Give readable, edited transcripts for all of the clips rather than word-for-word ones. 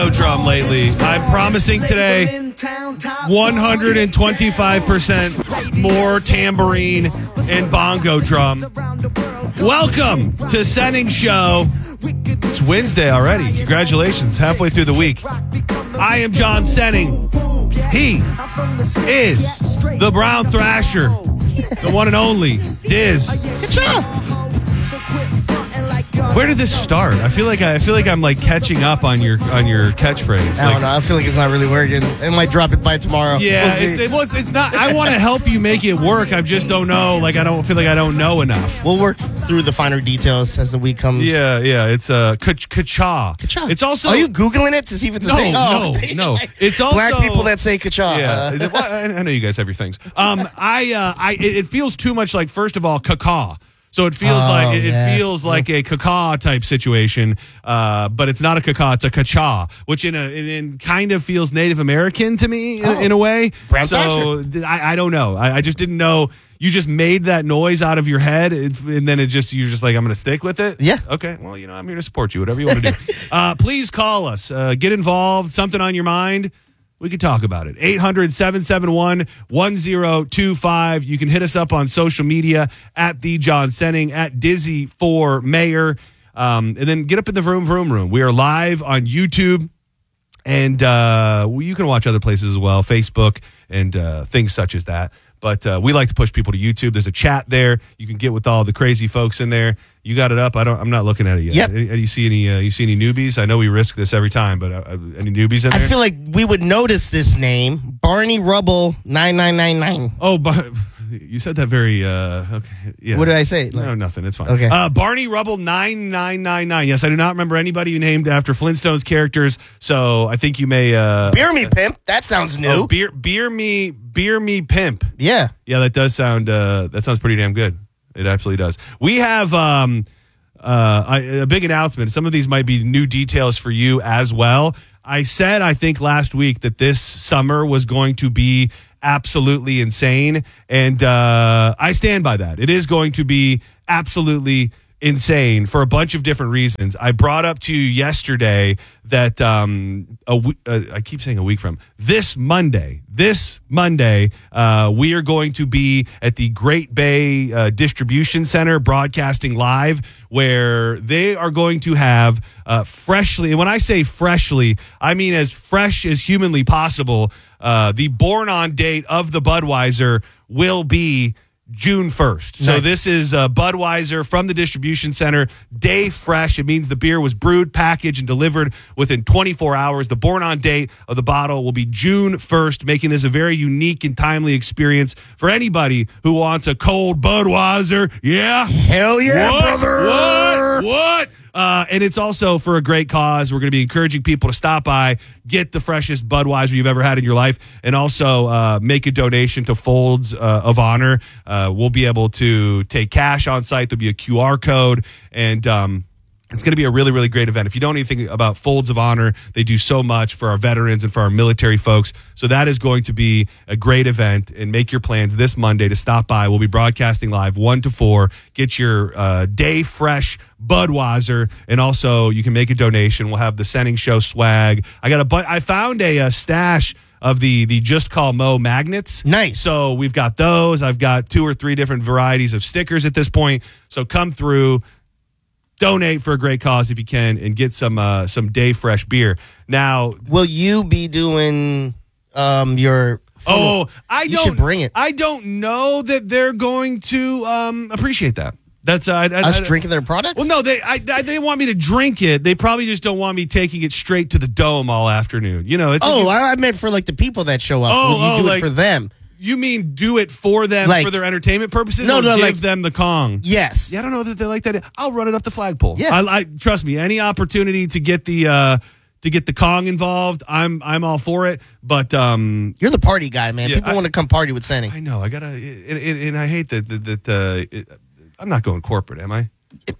Drum lately. I'm promising today 125% more tambourine and bongo drum. Welcome to Senning Show. It's Wednesday already. Congratulations. Halfway through the week. I am John Senning. He is the Brown Thrasher, the one and only Diz. Good job. Where did this start? I feel like I'm like catching up on your catchfraze. I don't know. I feel like it's not really working. I might drop it by tomorrow. Yeah, it's not. I want to help you make it work. I just don't know. Like I don't feel like I don't know enough. We'll work through the finer details as the week comes. Yeah. It's kacha. Kacha. It's also. Are you Googling it to see if it's a thing? No. It's also black people that say kacha. Yeah, well, I know you guys have your things. It feels too much like, first of all, caca. So it feels feels like a caca type situation, but it's not a caca, it's a kacha, which in kind of feels Native American to me in a way. So I don't know. I just didn't know. You just made that noise out of your head, and then you're just like, I'm going to stick with it? Yeah. Okay, well, I'm here to support you, whatever you want to do. Please call us. Get involved. Something on your mind. We could talk about it. 800-771-1025. You can hit us up on social media at The John Senning, at Dizzy for Mayor. And then get up in the Vroom Vroom Room. We are live on YouTube. And you can watch other places as well, Facebook and things such as that. But we like to push people to YouTube. There's a chat there. You can get with all the crazy folks in there. You got it up. I'm not looking at it yet. Yep. You see any newbies? I know we risk this every time, but any newbies in there? I feel like we would notice this name, Barney Rubble 9999. Oh, but you said that very okay. Yeah. What did I say? No, nothing. It's fine. Okay. Barney Rubble 9999. Yes, I do not remember anybody named after Flintstones characters. So I think you may Beer Me Pimp. That sounds new. Oh, beer me pimp. Yeah. Yeah, that does sound that sounds pretty damn good. It absolutely does. We have a big announcement. Some of these might be new details for you as well. I said, I think last week, that this summer was going to be absolutely insane, and I stand by that. It is going to be absolutely insane for a bunch of different reasons. I brought up to you yesterday that I keep saying a week from this Monday, we are going to be at the Great Bay Distribution Center broadcasting live, where they are going to have freshly, and when I say freshly, I mean as fresh as humanly possible, the born on date of the Budweiser will be June 1st. Nice. So this is Budweiser from the distribution center, day fresh. It means the beer was brewed, packaged, and delivered within 24 hours. The born on date of the bottle will be June 1st, making this a very unique and timely experience for anybody who wants a cold Budweiser. Yeah. Hell yeah, brother. What? And it's also for a great cause. We're going to be encouraging people to stop by, get the freshest Budweiser you've ever had in your life, and also make a donation to Folds of Honor. We'll be able to take cash on site. There'll be a QR code, and it's going to be a really, really great event. If you don't know anything about Folds of Honor, they do so much for our veterans and for our military folks. So that is going to be a great event, and make your plans this Monday to stop by. We'll be broadcasting live 1 to 4. Get your day fresh Budweiser, and also you can make a donation. We'll have the Senning Show swag. I found a stash of the Just Call Mo magnets. Nice. So we've got those. I've got 2 or 3 different varieties of stickers at this point. So come through, donate for a great cause if you can, and get some day fresh beer. Now, will you be doing your? You should bring it. I don't know that they're going to appreciate that. That's us drinking their products. Well, no, they want me to drink it. They probably just don't want me taking it straight to the dome all afternoon. You know. I meant for like the people that show up. Will you do it for them? You mean do it for them, like, for their entertainment purposes? No, give them the Kong. Yes. Yeah, I don't know that they're like that. I'll run it up the flagpole. Yeah. I trust me. Any opportunity to get the Kong involved, I'm all for it. But you're the party guy, man. Yeah, people want to come party with Senning. I know. I gotta, and I hate that. I'm not going corporate, am I?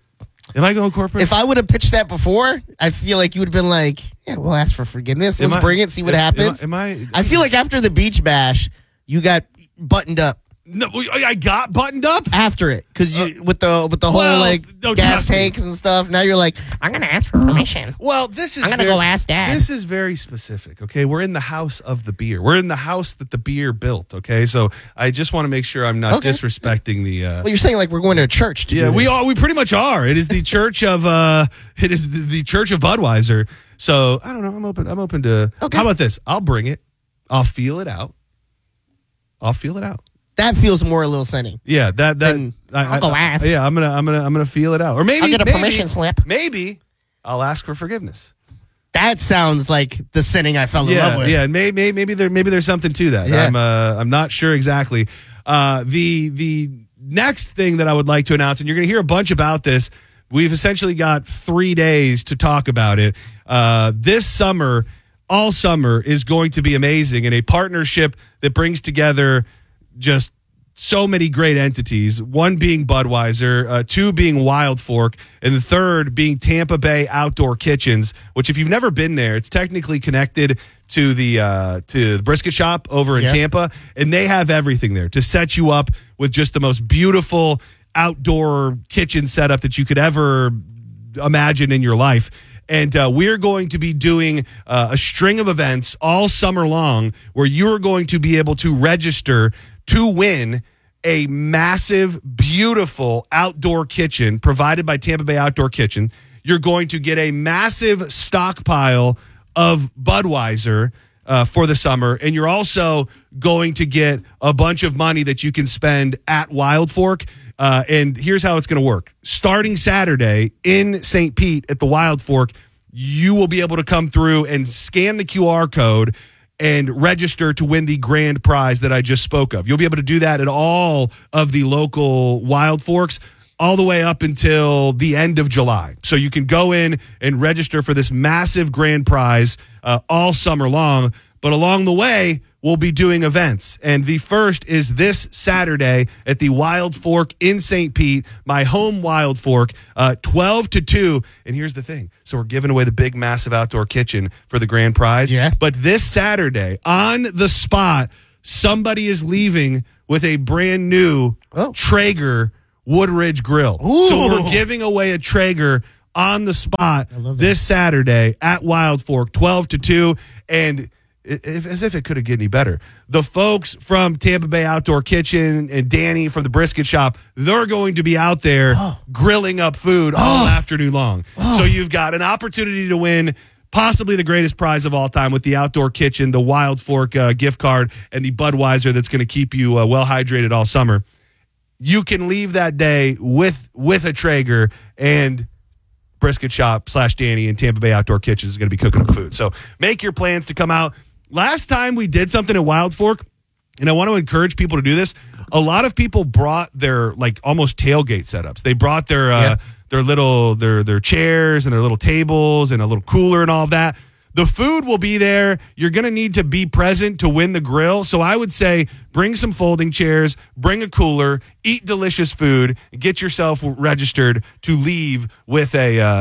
Am I going corporate? If I would have pitched that before, I feel like you would have been like, yeah, we'll ask for forgiveness. Let's bring it, see what happens. I feel like after the beach bash, you got buttoned up. No, I got buttoned up. After it, because with the whole well, no, gas trust me. tanks and stuff. Now you're like, I'm gonna ask for permission. Well, this is I'm gonna go ask Dad. This is very specific, okay? We're in the house of the beer. We're in the house that the beer built, okay? So I just want to make sure I'm not disrespecting the Well, you're saying like we're going to a church to do this. we pretty much are. It is the church of the church of Budweiser. So, I don't know, I'm open to Okay. How about this? I'll bring it. I'll feel it out. That feels more a little sending. Yeah, I'll go ask. Yeah, I'm gonna feel it out. Or maybe I'll get a permission slip. Maybe I'll ask for forgiveness. That sounds like the sinning I fell in love with. Yeah, maybe there's something to that. Yeah. I'm not sure exactly. The next thing that I would like to announce, and you're going to hear a bunch about this. We've essentially got 3 days to talk about it. This summer, all summer, is going to be amazing, and a partnership that brings together just so many great entities, one being Budweiser, two being Wild Fork, and the third being Tampa Bay Outdoor Kitchens, which if you've never been there, it's technically connected to the brisket shop over in Tampa, and they have everything there to set you up with just the most beautiful outdoor kitchen setup that you could ever imagine in your life. And we're going to be doing a string of events all summer long where you're going to be able to register to win a massive, beautiful outdoor kitchen provided by Tampa Bay Outdoor Kitchen. You're going to get a massive stockpile of Budweiser for the summer, and you're also going to get a bunch of money that you can spend at Wild Fork. And here's how it's going to work. Starting Saturday in St. Pete at the Wild Fork, you will be able to come through and scan the QR code and register to win the grand prize that I just spoke of. You'll be able to do that at all of the local Wild Forks all the way up until the end of July. So you can go in and register for this massive grand prize all summer long. But along the way, we'll be doing events. And the first is this Saturday at the Wild Fork in St. Pete, my home Wild Fork, 12 to 2. And here's the thing. So we're giving away the big, massive outdoor kitchen for the grand prize. Yeah. But this Saturday, on the spot, somebody is leaving with a brand new Traeger Woodridge grill. Ooh. So we're giving away a Traeger on the spot this Saturday at Wild Fork, 12 to 2. And as if it could have get any better. The folks from Tampa Bay Outdoor Kitchen and Danny from the brisket shop, they're going to be out there grilling up food all afternoon long. So you've got an opportunity to win possibly the greatest prize of all time with the Outdoor Kitchen, the Wild Fork gift card, and the Budweiser that's going to keep you well hydrated all summer. You can leave that day with a Traeger, and brisket shop / Danny and Tampa Bay Outdoor Kitchen is going to be cooking up food. So make your plans to come out. Last time we did something at Wild Fork, and I want to encourage people to do this, a lot of people brought their like almost tailgate setups. They brought their little their chairs and their little tables and a little cooler and all of that. The food will be there. You're going to need to be present to win the grill. So I would say bring some folding chairs, bring a cooler, eat delicious food, get yourself registered to leave with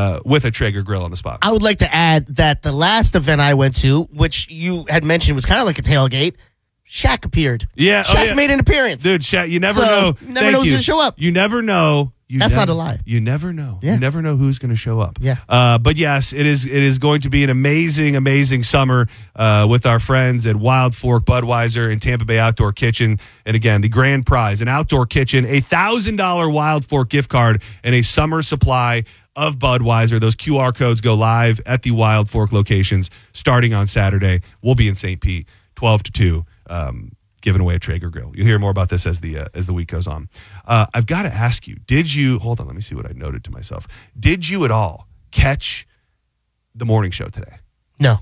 a Traeger grill on the spot. I would like to add that the last event I went to, which you had mentioned was kind of like a tailgate, Shaq appeared. Yeah. Shaq made an appearance. Dude, Shaq, you never know. You never know who's going to show up. You never know. That's not a lie. You never know. Yeah. You never know who's going to show up. Yeah. But yes, it is going to be an amazing, amazing summer with our friends at Wild Fork Budweiser and Tampa Bay Outdoor Kitchen. And again, the grand prize, an outdoor kitchen, a $1,000 Wild Fork gift card, and a summer supply of Budweiser. Those QR codes go live at the Wild Fork locations starting on Saturday. We'll be in St. Pete, 12 to 2. Giving away a Traeger grill. You'll hear more about this as the week goes on. I've got to ask you, hold on, let me see what I noted to myself. Did you at all catch the morning show today? No.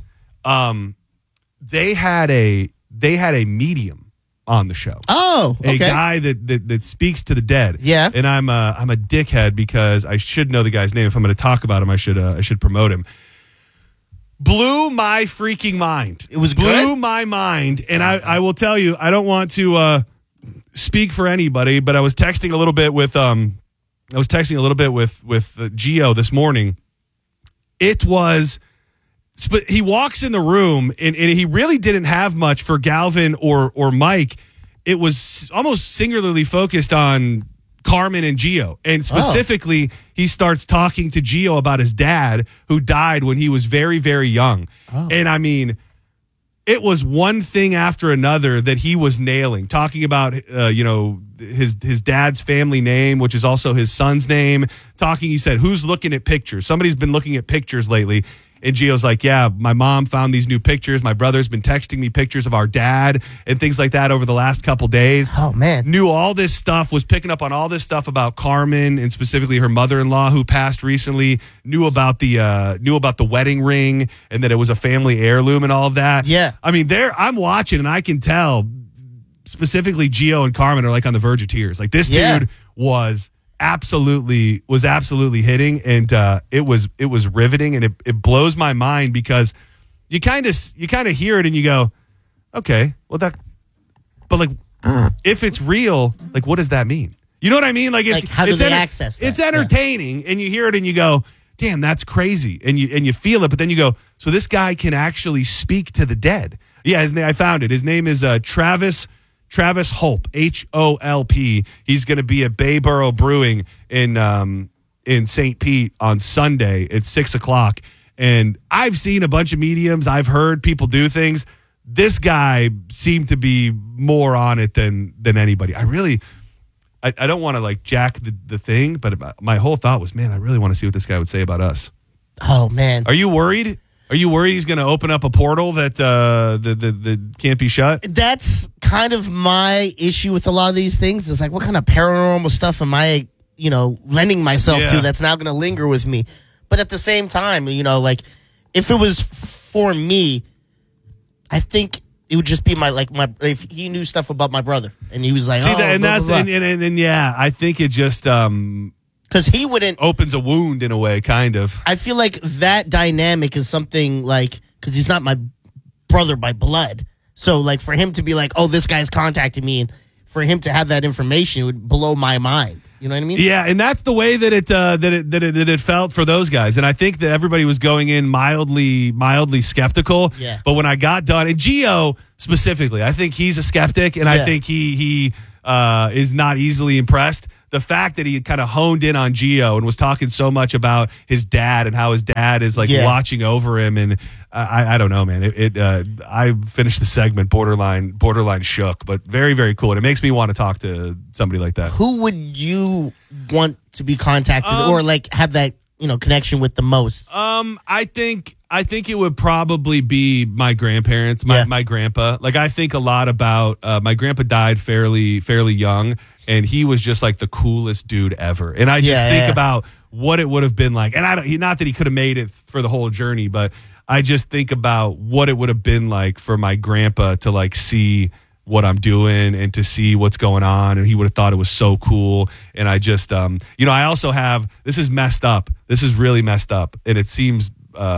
They had a medium on the show. Oh, okay. A guy that speaks to the dead. Yeah. And I'm a dickhead because I should know the guy's name. If I'm going to talk about him, I should promote him. Blew my freaking mind. It was blew good? my mind, and I will tell you, I don't want to speak for anybody, but I was texting a little bit with Gio this morning. It was, but he walks in the room, and he really didn't have much for Galvin or Mike. it was almost singularly focused on Carmen and Gio. And specifically, he starts talking to Gio about his dad who died when he was very, very young. And I mean, it was one thing after another that he was nailing, talking about, his dad's family name, which is also his son's name. He said, who's looking at pictures? Somebody's been looking at pictures lately. And Gio's like, yeah, my mom found these new pictures. My brother's been texting me pictures of our dad and things like that over the last couple days. Oh, man. Knew all this stuff, was picking up on all this stuff about Carmen and specifically her mother-in-law who passed recently. Knew about the wedding ring and that it was a family heirloom and all of that. Yeah. I mean, I'm watching and I can tell specifically Gio and Carmen are like on the verge of tears. Like this dude was absolutely hitting, and it was riveting, and it blows my mind because you kind of hear it and you go, okay, well but like if it's real, like what does that mean? You know what I mean? Like how do they access that? It's entertaining, and you hear it and you go, damn, that's crazy, and you feel it, but then you go, so this guy can actually speak to the dead. Yeah, his name, I found it. His name is Travis Holp, Holp. He's going to be at Bayboro Brewing in St. Pete on Sunday at 6:00. And I've seen a bunch of mediums. I've heard people do things. This guy seemed to be more on it than anybody. I don't want to like jack the thing, but my whole thought was, man, I really want to see what this guy would say about us. Oh, man. Are you worried? Are you worried he's going to open up a portal that can't be shut? That's kind of my issue with a lot of these things. It's like, what kind of paranormal stuff am I, lending myself to that's now going to linger with me? But at the same time, like, if it was for me, I think it would just be my if he knew stuff about my brother and he was like, I think it just because he wouldn't opens a wound in a way, kind of. I feel like that dynamic is something like, because he's not my brother by blood. So like for him to be like, oh, this guy's contacting me, and for him to have that information, it would blow my mind. You know what I mean? Yeah, and that's the way that it felt for those guys. And I think that everybody was going in mildly skeptical. Yeah. But when I got done, and Gio specifically, I think he's a skeptic, and I think he is not easily impressed. The fact that he kind of honed in on Gio and was talking so much about his dad and how his dad is like watching over him, and I don't know, man. I finished the segment borderline shook, but very, very cool. And it makes me want to talk to somebody like that. Who would you want to be contacted or like have that connection with the most? I think it would probably be my grandparents, my grandpa. Like I think a lot about my grandpa died fairly young. And he was just like the coolest dude ever. And I just think about what it would have been like. And not that he could have made it for the whole journey, but I just think about what it would have been like for my grandpa to like see what I'm doing and to see what's going on. And he would have thought it was so cool. And I just, I also have, this is messed up. This is really messed up. And it seems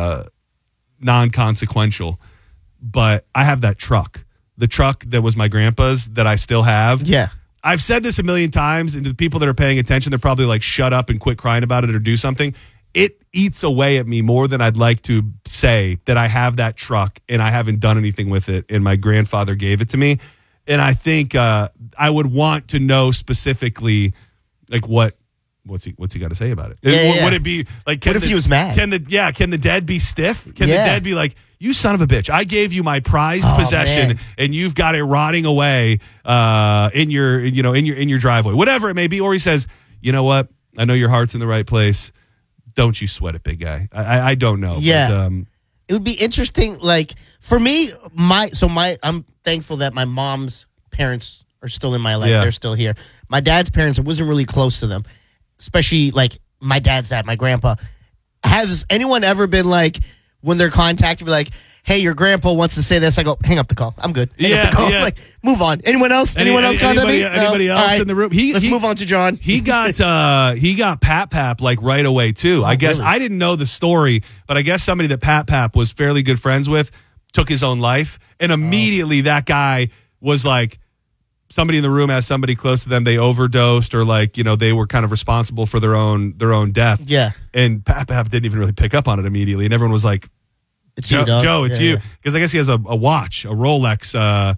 non-consequential, but I have that truck. The truck that was my grandpa's that I still have. Yeah. I've said this a million times, and to the people that are paying attention, they're probably like, shut up and quit crying about it or do something. It eats away at me more than I'd like to say that I have that truck and I haven't done anything with it, and my grandfather gave it to me. And I think I would want to know specifically, like, what's he got to say about it? Would it be like, what if he was mad? Can the dead be stiff? Can the dead be like, you son of a bitch, I gave you my prized possession, man, and you've got it rotting away in your driveway, whatever it may be. Or he says, you know what? I know your heart's in the right place. Don't you sweat it, big guy. I don't know. Yeah. But, it would be interesting. Like for me, I'm thankful that my mom's parents are still in my life. Yeah. They're still here. My dad's parents, I wasn't really close to them, especially like my dad's dad, my grandpa. Has anyone ever been like, when they're contacted, be like, hey, your grandpa wants to say this? I go, hang up the call. I'm good. Hang up the call. Yeah. Like, move on. Anyone else? Anyone else contact me? Anybody else in the room? Let's move on to John. He got Pap like right away too. I guess really? I didn't know the story, but I guess somebody that Pap was fairly good friends with took his own life, and immediately that guy was like, somebody in the room has somebody close to them, they overdosed, or like, they were kind of responsible for their own death. Yeah. And Pap didn't even really pick up on it immediately. And everyone was like, it's Joe, you, it's you. Because I guess he has a watch, a Rolex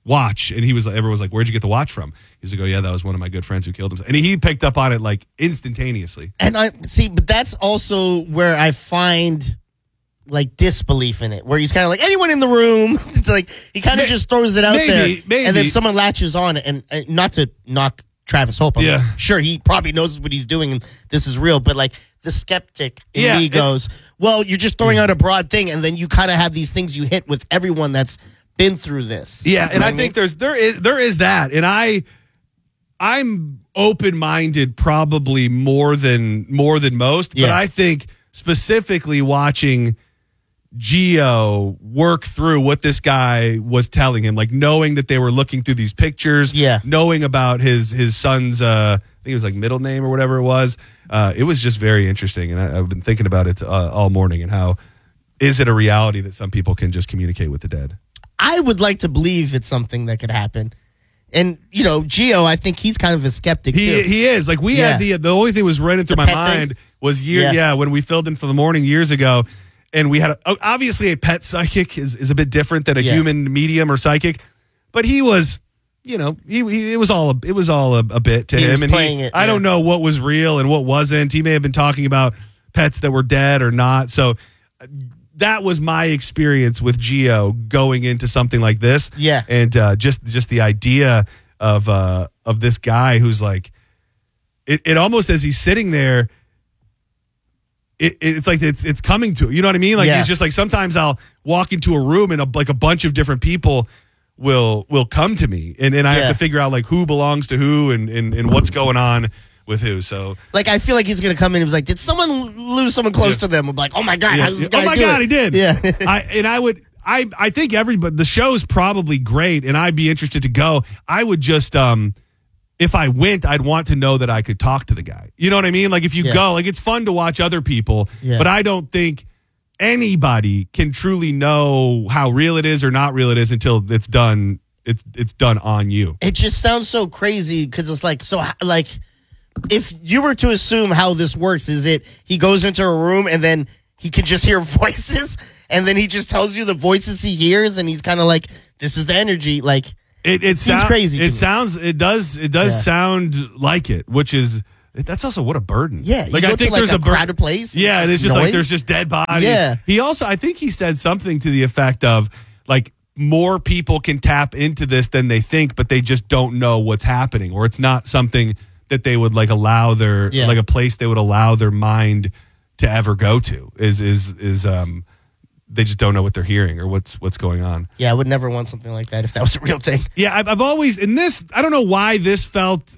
watch, and everyone was like, "Where'd you get the watch from?" He's like, "Oh yeah, that was one of my good friends who killed himself," and he picked up on it like instantaneously. And I see, but that's also where I find like disbelief in it, where he's kind of like anyone in the room. It's like he kind of just throws it out there, and then someone latches on it. And not to knock Travis Hope, I'm sure he probably knows what he's doing, and this is real. But like the skeptic in me goes, "Well, you're just throwing out a broad thing, and then you kind of have these things you hit with everyone that's been through this." Yeah, and I think there is that, and I'm open-minded probably more than most, but I think specifically watching Gio work through what this guy was telling him, like knowing that they were looking through these pictures, knowing about his son's I think it was like middle name or whatever it was. It was just very interesting, and I've been thinking about it all morning, and how is it a reality that some people can just communicate with the dead? I would like to believe it's something that could happen. And, you know, Gio, I think he's kind of a skeptic, too. He is. Like, we had the only thing was running through my mind was when we filled in for the morning years ago, and we had, obviously a pet psychic is a bit different than a human medium or psychic, but he was, you know, it was all a bit to him. And I don't know what was real and what wasn't. He may have been talking about pets that were dead or not. So that was my experience with Gio going into something like this. Yeah. And just the idea of this guy who's like, it almost as he's sitting there, it's like it's coming to, you know what I mean? Like he's just like, sometimes I'll walk into a room and a bunch of different people will come to me, and I have to figure out like who belongs to who and what's going on with who. So like, I feel like he's gonna come in and he's like, did someone lose someone close to them? I'm like, oh my God, how does this guy do it? He did. Yeah. I think everybody, the show's probably great, and I'd be interested to go. I would just if I went, I'd want to know that I could talk to the guy. You know what I mean? Like if you go, like it's fun to watch other people, but I don't think anybody can truly know how real it is or not real it is until it's done. It's done on you. It just sounds so crazy because it's like, so like, if you were to assume how this works, is it he goes into a room and then he can just hear voices, and then he just tells you the voices he hears, and he's kind of like, this is the energy. Like it seems crazy. It does sound like it, which is, that's also what a burden. Yeah, like I think there's a crowded place. Yeah, and it's just like there's just dead bodies. Yeah. He also, I think he said something to the effect of like, more people can tap into this than they think, but they just don't know what's happening, or it's not something that they would like allow their like a place they would allow their mind to ever go to. Is they just don't know what they're hearing or what's going on. Yeah, I would never want something like that if that was a real thing. Yeah, I've always, in this, I don't know why this felt,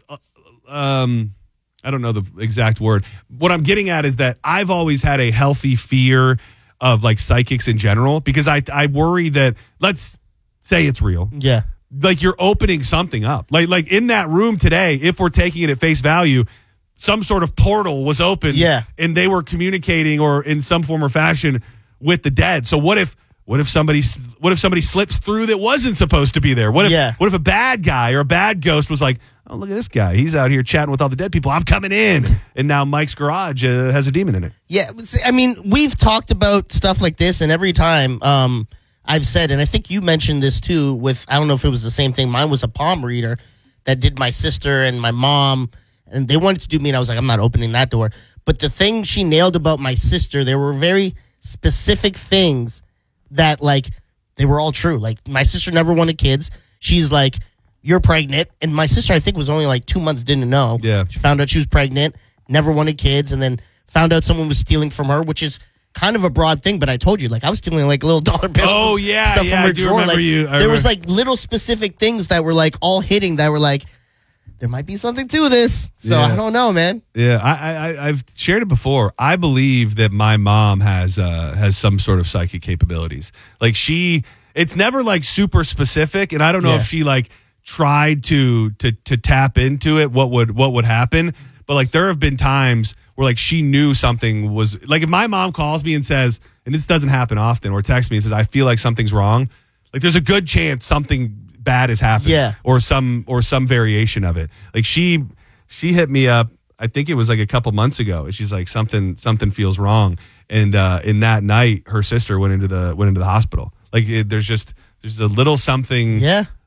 I don't know the exact word. What I'm getting at is that I've always had a healthy fear of like psychics in general, because I worry that, let's say it's real. Yeah. Like you're opening something up. Like in that room today, if we're taking it at face value, some sort of portal was open. Yeah. And they were communicating or in some form or fashion with the dead. So what if somebody slips through that wasn't supposed to be there? What if a bad guy or a bad ghost was like, oh, look at this guy, he's out here chatting with all the dead people, I'm coming in, and now Mike's garage has a demon in it. Yeah, I mean, we've talked about stuff like this, and every time I've said, and I think you mentioned this too with, I don't know if it was the same thing, mine was a palm reader that did my sister and my mom, and they wanted to do me, and I was like, I'm not opening that door. But the thing she nailed about my sister, there were very specific things that, like, they were all true. Like, my sister never wanted kids. She's like, you're pregnant. And my sister, I think, was only like 2 months, didn't know. Yeah. She found out she was pregnant, never wanted kids, and then found out someone was stealing from her, which is kind of a broad thing. But I told you, like, I was stealing like little dollar bills. Oh, yeah. Stuff from her I do drawer. remember like, you. There was like little specific things that were like all hitting that were like, there might be something to this. So I don't know, man. Yeah, I've shared it before. I believe that my mom has some sort of psychic capabilities. Like it's never like super specific, and I don't know if she like tried to tap into it, what would happen. But like there have been times where like she knew something was, like if my mom calls me and says, and this doesn't happen often, or texts me and says, I feel like something's wrong, like there's a good chance something bad has happened, or some variation of it. Like she hit me up, I think it was like a couple months ago, and she's like, something feels wrong, and in that night her sister went into the hospital. Like there's a little something,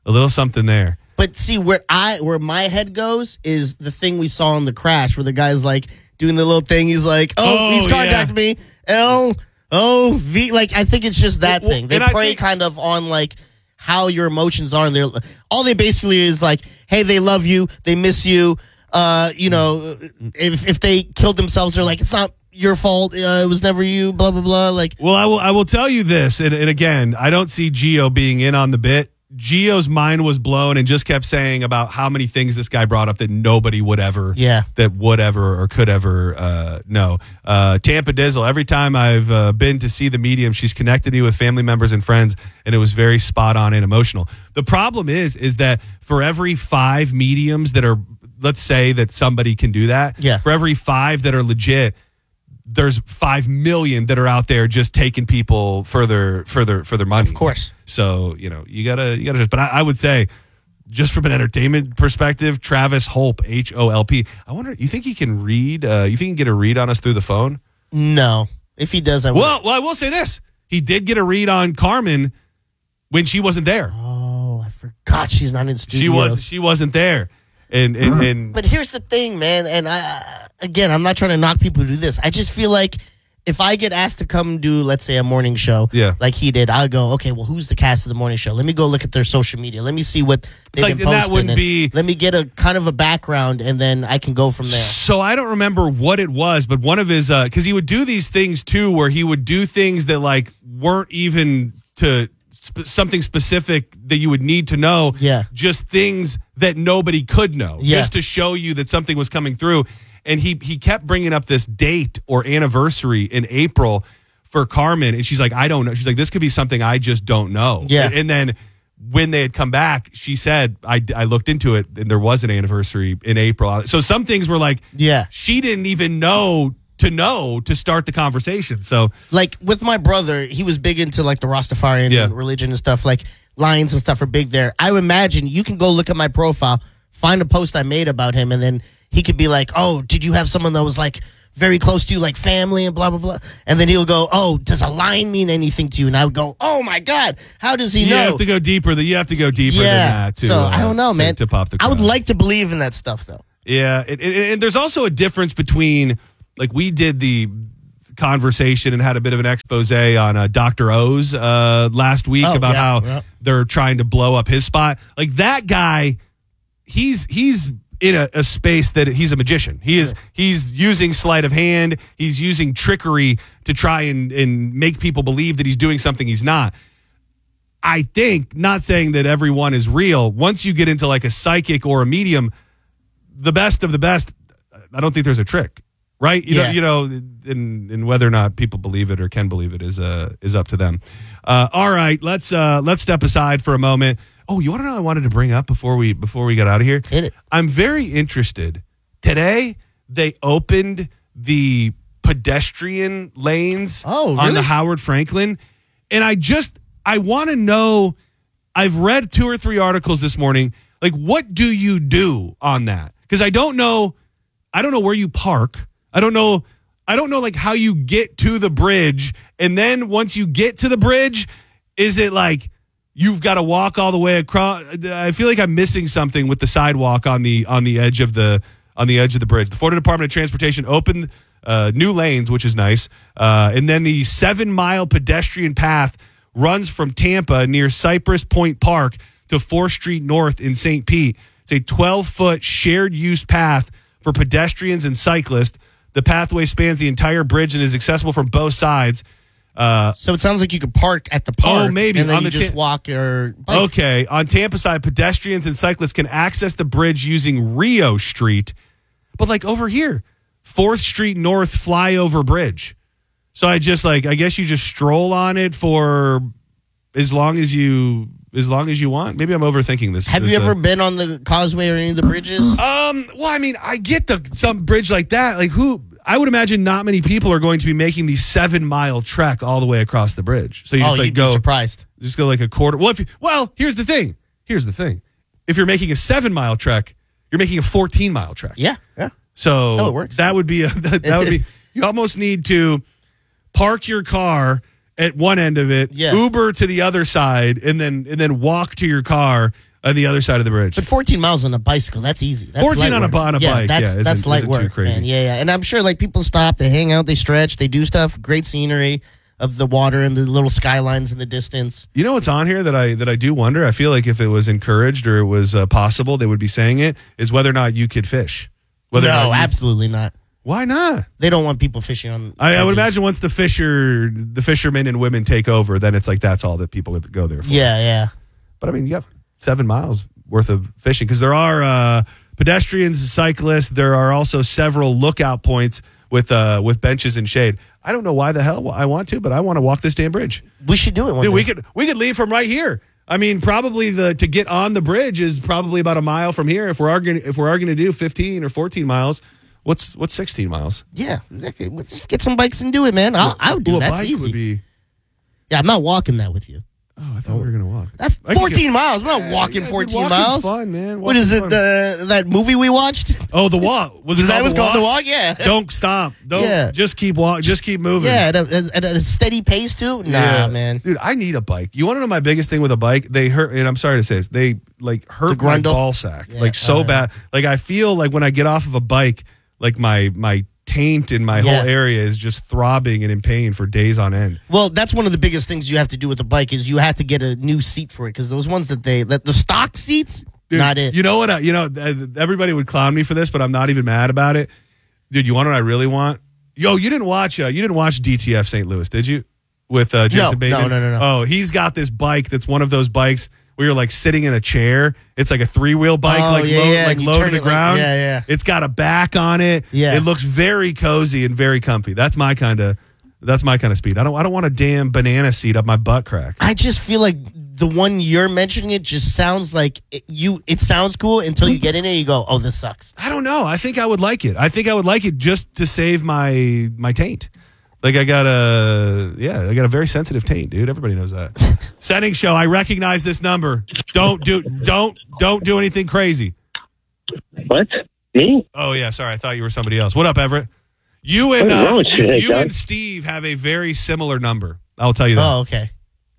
A little something there. But see, where my head goes is the thing we saw in the crash, where the guy's like doing the little thing. He's like, he's contacted me. LOV. Like, I think it's just that thing. They prey kind of on like how your emotions are, and all they basically is like, hey, they love you, they miss you. If they killed themselves, they're like, it's not your fault. It was never you. Blah blah blah. Like, well, I will tell you this, and again, I don't see Gio being in on the bit. Gio's mind was blown and just kept saying about how many things this guy brought up that nobody would ever, or could ever know. Tampa Dizzle, every time I've been to see the medium, she's connected me with family members and friends, and it was very spot on and emotional. The problem is that for every 5 mediums that are, let's say that somebody can do that, for every 5 that are legit, there's 5 million that are out there just taking people for their money. Of course. So, you gotta just, but I would say, just from an entertainment perspective, Travis Holp, HOLP. I wonder, you think he can read? You think he can get a read on us through the phone? No. If he does, I will. Well, I will say this. He did get a read on Carmen when she wasn't there. Oh, I forgot she's not in studio. She wasn't there. And but here's the thing, man, and I'm not trying to knock people who do this. I just feel like if I get asked to come do, let's say, a morning show, like he did, I'll go, okay, well, who's the cast of the morning show? Let me go look at their social media. Let me see what they've been posting. Let me get a kind of a background, and then I can go from there. So I don't remember what it was, but one of his, because he would do these things too, where he would do things that like weren't even to something specific that you would need to know. Just things that nobody could know, just to show you that something was coming through. And he kept bringing up this date or anniversary in April for Carmen, and she's like, I don't know. She's like, this could be something I just don't know. And then when they had come back, she said, I looked into it, and there was an anniversary in April. So some things were like, she didn't even know to start the conversation. So, like with my brother, he was big into like the Rastafarian religion and stuff. Like lions and stuff are big there. I would imagine you can go look at my profile, find a post I made about him, and then he could be like, oh, did you have someone that was like very close to you, like family and blah, blah, blah. And then he'll go, oh, does a lion mean anything to you? And I would go, oh my God, how does he know? You have to go deeper than that. So I don't know, man. To pop the I would like to believe in that stuff though. Yeah. And there's also a difference between, like, we did the conversation and had a bit of an expose on Dr. O's last week about how they're trying to blow up his spot. Like that guy, he's in a space that he's a magician. He's using sleight of hand. He's using trickery to try and make people believe that he's doing something he's not. I think, not saying that everyone is real, once you get into like a psychic or a medium, the best of the best, I don't think there's a trick. Right? You know, and whether or not people believe it or can believe it is up to them. All right, let's step aside for a moment. Oh, you want to know what I wanted to bring up before we got out of here? Hit it. I'm very interested. Today they opened the pedestrian lanes on the Howard Franklin, and I want to know. I've read 2 or 3 articles this morning. Like, what do you do on that? Because I don't know where you park. I don't know like how you get to the bridge, and then once you get to the bridge, is it like you've got to walk all the way across? I feel like I'm missing something with the sidewalk on the edge of the bridge. The Florida Department of Transportation opened new lanes, which is nice, and then the 7-mile pedestrian path runs from Tampa near Cypress Point Park to 4th Street North in St. Pete. It's a 12-foot shared use path for pedestrians and cyclists. The pathway spans the entire bridge and is accessible from both sides. So it sounds like you could park at the park. Oh, maybe. And then you just walk or bike. Okay. On Tampa side, pedestrians and cyclists can access the bridge using Rio Street. But like over here, 4th Street North flyover bridge. So I guess you just stroll on it for as long as you want. Maybe I'm overthinking this. Have you ever been on the causeway or any of the bridges? Well, I mean, I get some bridge like that. Like I would imagine not many people are going to be making the 7-mile trek all the way across the bridge. So you just you'd be surprised. Just go like a quarter. Well, here's the thing. If you're making a 7-mile trek, you're making a 14-mile trek. Yeah. So that's how it works. That would be you almost need to park your car at one end of it, Uber to the other side, and then walk to your car On the other side of the bridge. But 14 miles on a bicycle, that's easy. That's 14 on a bike, that's light isn't work. too crazy. Man. Yeah. And I'm sure like people stop, they hang out, they stretch, they do stuff. Great scenery of the water and the little skylines in the distance. You know what's on here that I do wonder? I feel like if it was encouraged or it was possible, they would be saying it, is whether or not you could fish. Absolutely not. Why not? They don't want people fishing on. I would imagine once the fishermen and women take over, then it's like that's all that people go there for. Yeah. But I mean, you have 7 miles worth of fishing because there are pedestrians, cyclists. There are also several lookout points with benches and shade. I don't know why the hell I want to, but I want to walk this damn bridge. We should do it. Dude, we could leave from right here. I mean, probably to get on the bridge is probably about a mile from here. If we're arguing to do 15 or 14 miles, what's 16 miles? Yeah, exactly. Let's just get some bikes and do it, man. I'll do it. That's bike easy. Would be. Yeah, I'm not walking that with you. Oh, I thought we were gonna walk. That's 14 miles. I'm not walking 14 miles. Fun, man. What is it? That movie we watched? Oh, The Walk. Was called The Walk? Yeah. Don't stop. Just keep walking. Just keep moving. Yeah, at a steady pace too. Nah, man. Dude, I need a bike. You want to know my biggest thing with a bike? They hurt, and I'm sorry to say this. They hurt my ball sack so bad. Like I feel like when I get off of a bike, like my taint in my whole area is just throbbing and in pain for days on end. Well, that's one of the biggest things you have to do with the bike is you have to get a new seat for it because those ones the stock seats, dude, not it. You know what? Everybody would clown me for this, but I'm not even mad about it. Dude, you want what I really want? Yo, you didn't watch DTF St. Louis, did you? With Jason Bateman? No. Oh, he's got this bike that's one of those bikes where you're like sitting in a chair. It's like a 3-wheel bike, low to the ground. Yeah. It's got a back on it. Yeah. It looks very cozy and very comfy. That's my kind of speed. I don't want a damn banana seat up my butt crack. I just feel like the one you're mentioning, it just sounds like it sounds cool until you get in it and you go, oh, this sucks. I don't know. I think I would like it. I think I would like it just to save my taint. Like I got a very sensitive taint, dude. Everybody knows that. Setting show. I recognize this number. Don't do anything crazy. What? Me? Oh yeah, sorry. I thought you were somebody else. What up, Everett? You and Steve have a very similar number. I'll tell you that. Oh, okay.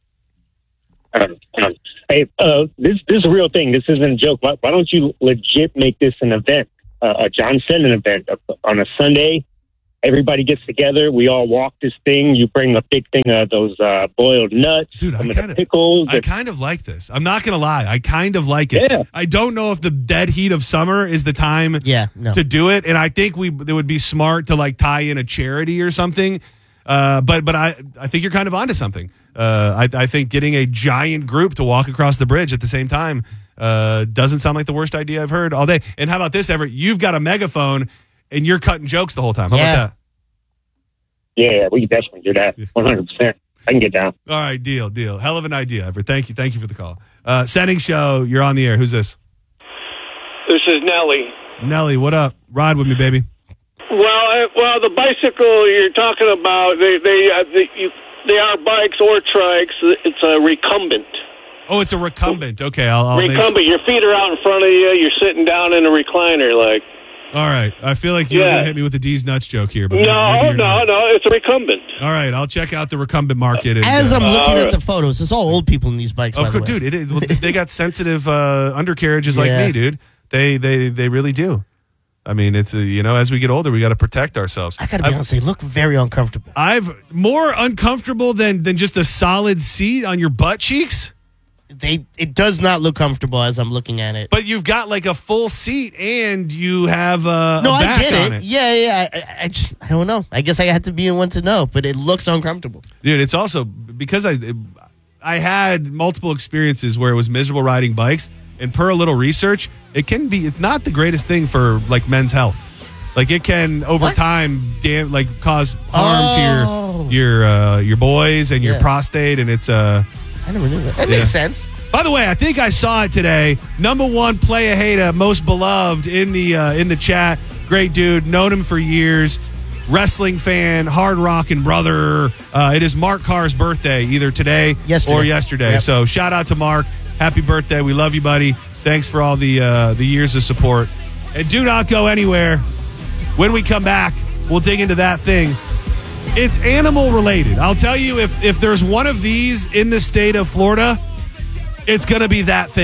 Hey, this is a real thing. This isn't a joke. Why don't you legit make this an event, a John Senden event on a Sunday? Everybody gets together. We all walk this thing. You bring a big thing of those boiled nuts, dude. Pickles. I kind of like this. I'm not gonna lie. I kind of like it. Yeah. I don't know if the dead heat of summer is the time to do it, and I think it would be smart to like tie in a charity or something. But I think you're kind of onto something. I think getting a giant group to walk across the bridge at the same time doesn't sound like the worst idea I've heard all day. And how about this, Everett? You've got a megaphone. And you're cutting jokes the whole time. How about that? Yeah, we can definitely do that. 100%. I can get down. All right, deal. Hell of an idea, Everett. Thank you for the call. Setting show, you're on the air. Who's this? This is Nelly. Nelly, what up? Ride with me, baby. Well, the bicycle you're talking about, they are bikes or trikes. It's a recumbent. Oh, it's a recumbent. Okay, I'll recumbent. Your feet are out in front of you. You're sitting down in a recliner, like. All right. I feel like you're going to hit me with a D's nuts joke here. But no. It's a recumbent. All right. I'll check out the recumbent market. As I'm looking at the photos, it's all old people in these bikes, by the way. Dude, they got sensitive undercarriages like me, dude. They really do. I mean, it's as we get older, we got to protect ourselves. I got to be honest, they look very uncomfortable. I've more uncomfortable than just a solid seat on your butt cheeks. It does not look comfortable as I'm looking at it. But you've got like a full seat and you have a back I get it. Yeah. I don't know. I guess I had to be in one to know, but it looks uncomfortable. Dude, it's also because I had multiple experiences where it was miserable riding bikes, and per a little research, it's not the greatest thing for like men's health. Like it can over time cause harm to your boys and your prostate, and it's I never knew that. That makes sense. By the way, I think I saw it today. Number one playa hater, most beloved in the chat. Great dude, known him for years. Wrestling fan, hard rocking brother. It is Mark Carr's birthday, either today or yesterday. Yep. So shout out to Mark. Happy birthday. We love you, buddy. Thanks for all the years of support. And do not go anywhere. When we come back, we'll dig into that thing. It's animal related. I'll tell you, if there's one of these in the state of Florida, it's going to be that thing.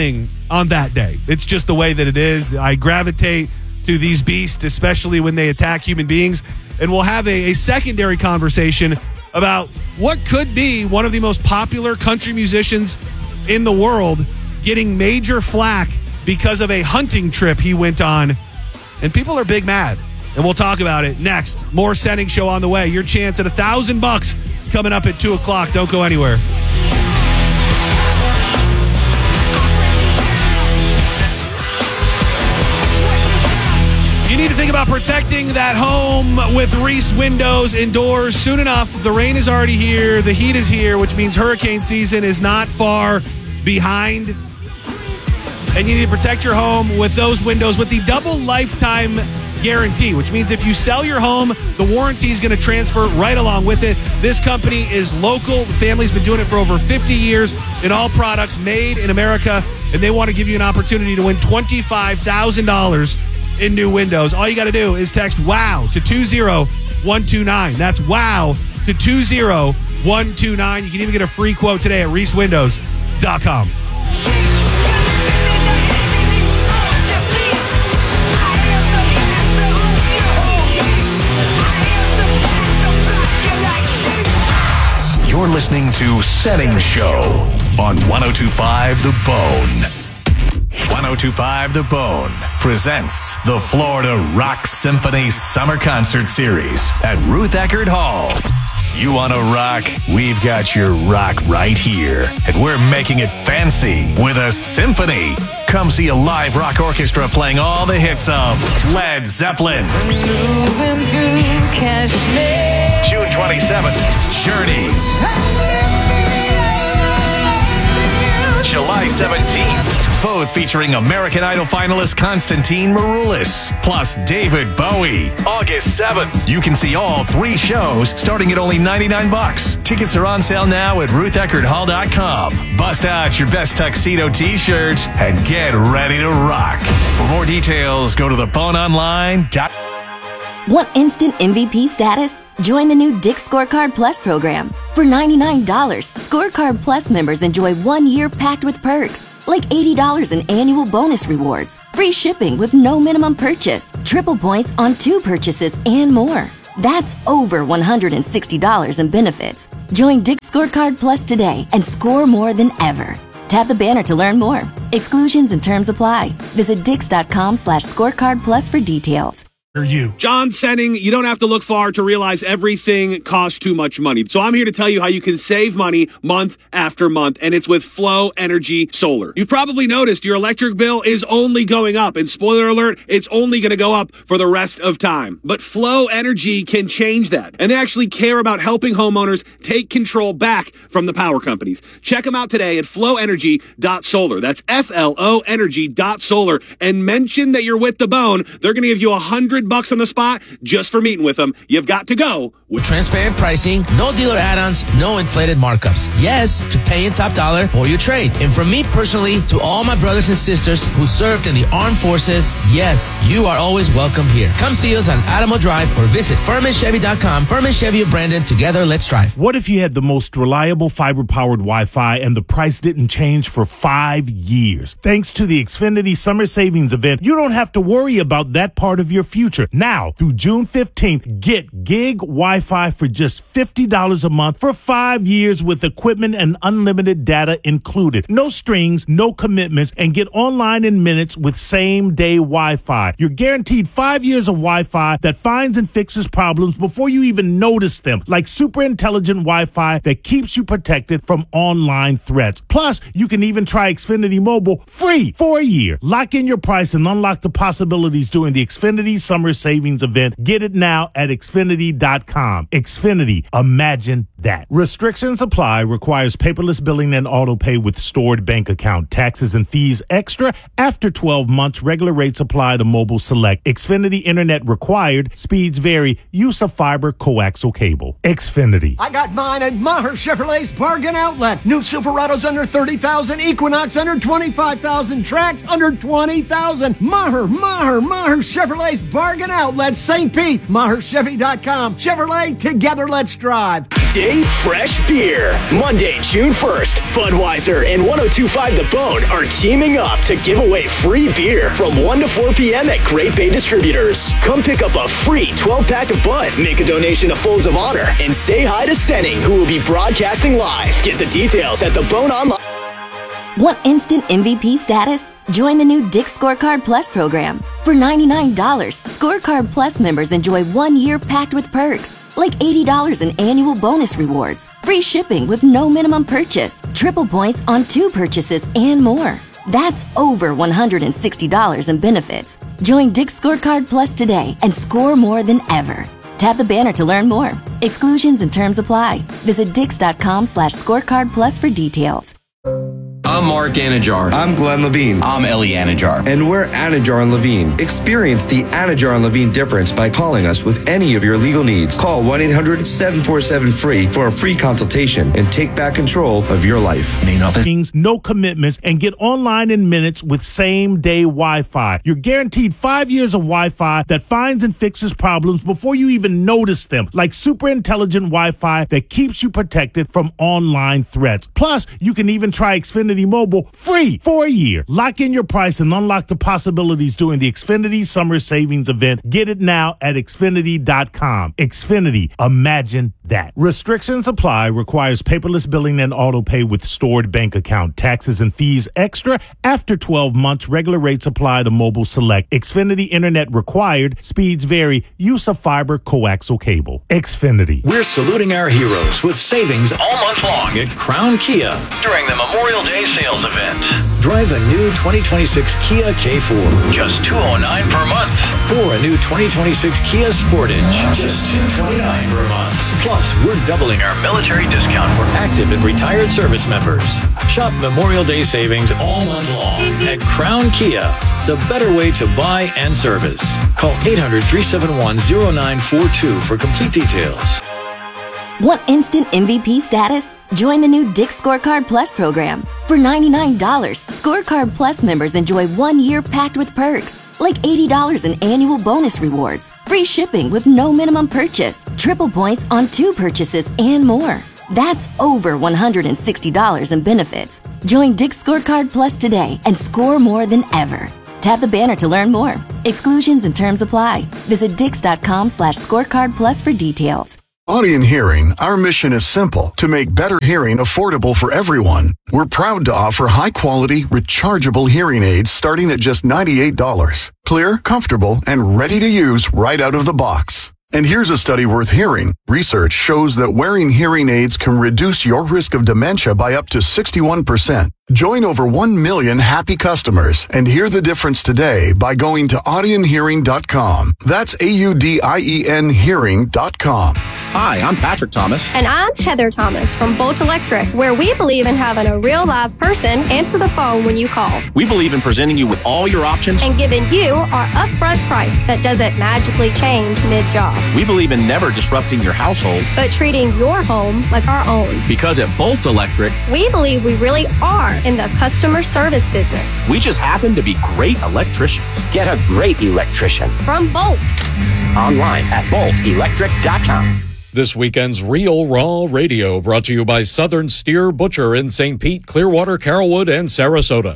on that day. It's just the way that it is. I gravitate to these beasts, especially when they attack human beings. And we'll have a secondary conversation about what could be one of the most popular country musicians in the world getting major flack because of a hunting trip he went on. And people are big mad. And we'll talk about it next. More Senning Show on the way. Your chance at $1,000 coming up at 2 o'clock. Don't go anywhere. You need to think about protecting that home with Reese windows indoors soon enough. The rain is already here. The heat is here, which means hurricane season is not far behind. And you need to protect your home with those windows with the double lifetime guarantee, which means if you sell your home, the warranty is going to transfer right along with it. This company is local. The family's been doing it for over 50 years in all products made in America, and they want to give you an opportunity to win $25,000 in new windows. All you got to do is text WOW to 20129. That's WOW to 20129. You can even get a free quote today at reesewindows.com. You're listening to Senning Show on 102.5 The Bone. 102.5 The Bone presents the Florida Rock Symphony Summer Concert Series at Ruth Eckerd Hall. You want to rock? We've got your rock right here. And we're making it fancy with a symphony. Come see a live rock orchestra playing all the hits of Led Zeppelin. Moving through Kashmir. June 27th, Journey. July 17th, both featuring American Idol finalist Konstantin Maroulis, plus David Bowie. August 7th, you can see all 3 shows starting at only $99. Tickets are on sale now at RuthEckerdHall.com. Bust out your best tuxedo t-shirt and get ready to rock. For more details, go to theboneonline.com. Want instant MVP status? Join the new Dick's Scorecard Plus program. For $99, Scorecard Plus members enjoy 1 year packed with perks, like $80 in annual bonus rewards, free shipping with no minimum purchase, triple points on 2 purchases, and more. That's over $160 in benefits. Join Dick's Scorecard Plus today and score more than ever. Tap the banner to learn more. Exclusions and terms apply. Visit Dix.com/scorecard plus for details. John Senning, you don't have to look far to realize everything costs too much money. So I'm here to tell you how you can save money month after month, and it's with Flow Energy Solar. You've probably noticed your electric bill is only going up, and spoiler alert, it's only going to go up for the rest of time. But Flow Energy can change that, and they actually care about helping homeowners take control back from the power companies. Check them out today at flowenergy.solar. That's FLO energy.solar, and mention that you're with The Bone. They're going to give you $100 on the spot just for meeting with them. You've got to go with transparent pricing, no dealer add-ons, no inflated markups. Yes to paying top dollar for your trade. And from me personally to all my brothers and sisters who served in the armed forces, yes, you are always welcome here. Come see us on Adamo Drive or visit FurmanChevy.com. Furman Chevy of Brandon. Together, let's drive. What if you had the most reliable fiber-powered Wi-Fi and the price didn't change for 5 years? Thanks to the Xfinity Summer Savings Event, you don't have to worry about that part of your future. Now, through June 15th, get gig Wi-Fi for just $50 a month for 5 years with equipment and unlimited data included. No strings, no commitments, and get online in minutes with same-day Wi-Fi. You're guaranteed 5 years of Wi-Fi that finds and fixes problems before you even notice them, like super intelligent Wi-Fi that keeps you protected from online threats. Plus, you can even try Xfinity Mobile free for a year. Lock in your price and unlock the possibilities during the Xfinity Summer Savings Event. Get it now at Xfinity.com. Xfinity. Imagine that. Restrictions apply. Requires paperless billing and auto pay with stored bank account. Taxes and fees extra after 12 months. Regular rates apply to mobile select. Xfinity Internet required. Speeds vary. Use of fiber coaxial cable. Xfinity. I got mine at Maher Chevrolet's Bargain Outlet. New Silverados under $30,000. Equinox under $25,000. Trax under $20,000. Maher Chevrolet's Bargain Bargain Outlet, St. Pete, MaherChevy.com. Chevrolet, together let's drive. Dave Fresh Beer. Monday, June 1st, Budweiser and 102.5 The Bone are teaming up to give away free beer from 1 to 4 p.m. at Great Bay Distributors. Come pick up a free 12-pack of Bud, make a donation to Folds of Honor, and say hi to Senning, who will be broadcasting live. Get the details at The Bone online. Want instant MVP status? Join the new Dick's Scorecard Plus program. For $99, Scorecard Plus members enjoy 1 year packed with perks, like $80 in annual bonus rewards, free shipping with no minimum purchase, triple points on 2 purchases, and more. That's over $160 in benefits. Join Dick's Scorecard Plus today and score more than ever. Tap the banner to learn more. Exclusions and terms apply. Visit dix.com/scorecard plus for details. I'm Mark Anajar. I'm Glenn Levine. I'm Ellie Anajar. And we're Anajar and Levine. Experience the Anajar and Levine difference by calling us with any of your legal needs. Call 1-800-747-FREE for a free consultation and take back control of your life. Main office. No commitments and get online in minutes with same-day Wi-Fi. You're guaranteed 5 years of Wi-Fi that finds and fixes problems before you even notice them, like super intelligent Wi-Fi that keeps you protected from online threats. Plus, you can even try Xfinity Mobile free for a year. Lock in your price and unlock the possibilities during the Xfinity Summer Savings Event. Get it now at Xfinity.com. Xfinity, imagine that. Restrictions apply. Requires paperless billing and auto pay with stored bank account. Taxes and fees extra after 12 months. Regular rates apply to Mobile Select. Xfinity Internet required. Speeds vary. Use of fiber coaxial cable. Xfinity. We're saluting our heroes with savings all month long at Crown Kia during the Memorial Day sales event. Drive a new 2026 Kia K4, just $209 per month. Or a new 2026 Kia Sportage, just $229 per month. Plus, we're doubling our military discount for active and retired service members. Shop Memorial Day savings all month long at Crown Kia, the better way to buy and service. Call 800-371-0942 for complete details. Want instant MVP status? Join the new Dick's Scorecard Plus program. For $99, Scorecard Plus members enjoy 1 year packed with perks, like $80 in annual bonus rewards, free shipping with no minimum purchase, triple points on 2 purchases, and more. That's over $160 in benefits. Join Dick's Scorecard Plus today and score more than ever. Tap the banner to learn more. Exclusions and terms apply. Visit dix.com/scorecard plus for details. Audien Hearing, our mission is simple: to make better hearing affordable for everyone. We're proud to offer high-quality, rechargeable hearing aids starting at just $98. Clear, comfortable, and ready to use right out of the box. And here's a study worth hearing. Research shows that wearing hearing aids can reduce your risk of dementia by up to 61%. Join over 1 million happy customers and hear the difference today by going to audienhearing.com. That's AUDIEN hearing.com. Hi, I'm Patrick Thomas. And I'm Heather Thomas from Bolt Electric, where we believe in having a real live person answer the phone when you call. We believe in presenting you with all your options and giving you our upfront price that doesn't magically change mid-job. We believe in never disrupting your household, but treating your home like our own. Because at Bolt Electric, we believe we really are in the customer service business. We just happen to be great electricians. Get a great electrician from Bolt. Online at boltelectric.com. This weekend's Real Raw Radio brought to you by Southern Steer Butcher in St. Pete, Clearwater, Carrollwood, and Sarasota.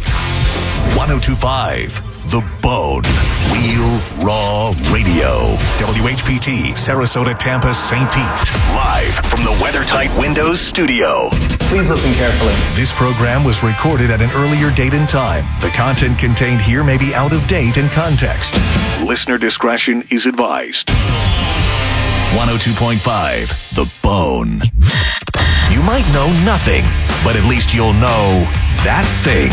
102.5 The Bone. Real Raw Radio. WHPT, Sarasota, Tampa, St. Pete. Live from the WeatherTight Windows studio. Please listen carefully. This program was recorded at an earlier date and time. The content contained here may be out of date in context. Listener discretion is advised. 102.5 The Bone. You might know nothing, but at least you'll know that thing.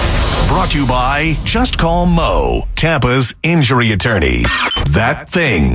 Brought to you by Just Call Mo, Tampa's injury attorney. That thing.